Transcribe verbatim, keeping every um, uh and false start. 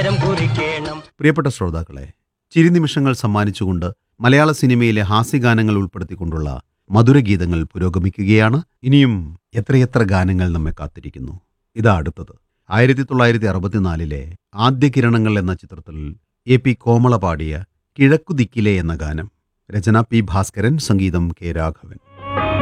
നേരം കുറിക്കണം. പ്രിയപ്പെട്ട ശ്രോതാക്കളെ, ചിരിനിമിഷങ്ങൾ സമ്മാനിച്ചുകൊണ്ട് മലയാള സിനിമയിലെ ഹാസ്യഗാനങ്ങൾ ഉൾപ്പെടുത്തിക്കൊണ്ടുള്ള മധുരഗീതങ്ങൾ പുരോഗമിക്കുകയാണ്. ഇനിയും എത്രയെത്ര ഗാനങ്ങൾ നമ്മെ കാത്തിരിക്കുന്നു. ഇതാ അടുത്തത്. ആയിരത്തി തൊള്ളായിരത്തി അറുപത്തിനാലിലെ ആദ്യ കിരണങ്ങൾ എന്ന ചിത്രത്തിൽ എ പി കോമള പാടിയ കിഴക്കുദിക്കിലെ എന്ന ഗാനം. രചന പി ഭാസ്കരൻ, സംഗീതം കെ രാഘവൻ.